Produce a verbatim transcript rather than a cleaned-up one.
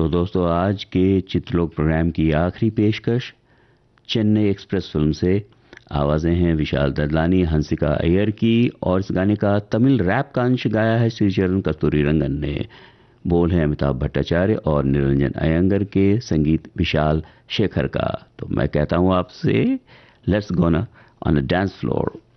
तो दोस्तों, आज के चित्रलोक प्रोग्राम की आखिरी पेशकश चेन्नई एक्सप्रेस फिल्म से। आवाजें हैं विशाल ददलानी, हंसिका अय्यर की, और इस गाने का तमिल रैप का अंश गाया है श्रीचरण कस्तूरीरंगन ने। बोल है अमिताभ भट्टाचार्य और निरंजन अयंगर के, संगीत विशाल शेखर का। तो मैं कहता हूं आपसे, let's gonna on a dance floor.